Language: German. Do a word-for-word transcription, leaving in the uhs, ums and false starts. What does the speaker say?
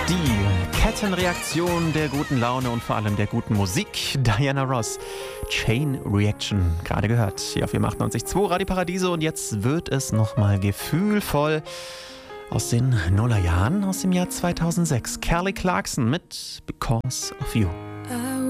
Die Kettenreaktion der guten Laune und vor allem der guten Musik. Diana Ross, Chain Reaction, gerade gehört. Hier auf M achtundneunzig Komma zwei Radio Paradiso. Und jetzt wird es nochmal gefühlvoll aus den Nullerjahren, aus dem Jahr zweitausendsechs. Kelly Clarkson mit Because of You.